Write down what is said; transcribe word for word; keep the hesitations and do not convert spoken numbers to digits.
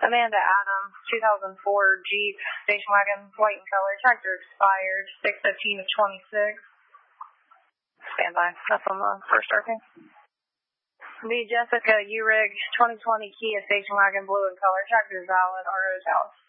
Amanda Adams, two thousand four Jeep station wagon, white in color. Tractor expired six fifteen of twenty-six. Standby. That's on the first arcing. B. Jessica Urig, twenty twenty Kia station wagon, blue in color. Tractor valid. R O's house.